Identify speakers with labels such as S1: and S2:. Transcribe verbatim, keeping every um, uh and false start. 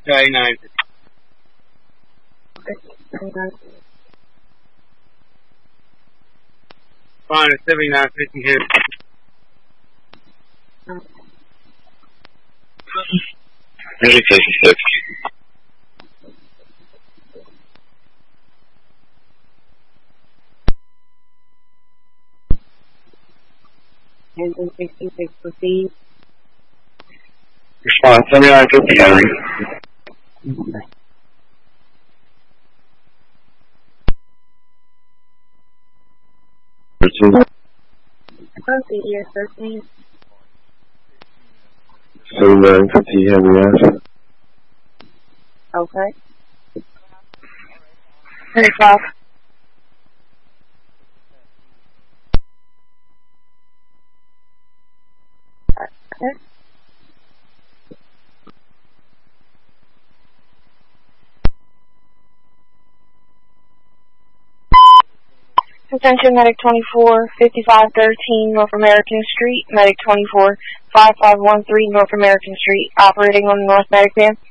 S1: seventy-nine. Fine, seventy-nine fifty here.
S2: Maybe fifty-six.
S3: Engine sixty-six, proceed.
S2: Response seventy-nine fifty, Henry.
S3: Proceed, yes, thirteen.
S2: seventy-nine fifty, Henry F.
S3: Okay. thirty-five. Okay. Attention, Medic twenty-four, fifty-five thirteen North American Street, Medic twenty-four, five five one three North American Street, operating on the North Medic van.